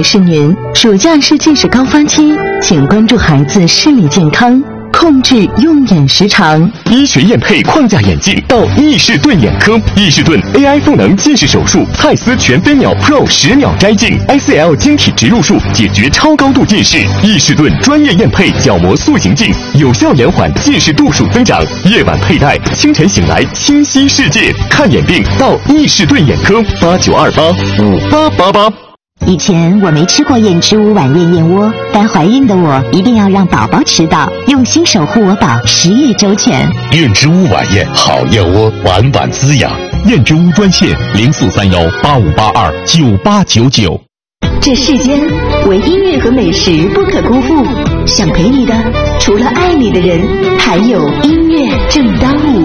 提示您，暑假是近视高发期，请关注孩子视力健康，控制用眼时长。 医学验配框架眼镜到易士顿眼科，易士顿 AI 赋能近视手术，蔡司全飞秒 Pro 10秒摘镜 ，ICL 晶体植入术解决超高度近视。易士顿专业验配角膜塑形镜，有效延缓近视度数增长。夜晚佩戴，清晨醒来清晰世界。看眼病到易士顿眼科，8928588888。 以前我没吃过燕之屋晚宴燕窝，但怀孕的我一定要让宝宝吃到，用心守护我宝，10月周全。 燕之屋晚宴好燕窝，晚晚滋养。燕之屋专线043185829899。 这世间唯音乐和美食不可辜负，想陪你的除了爱你的人，还有音乐正当午。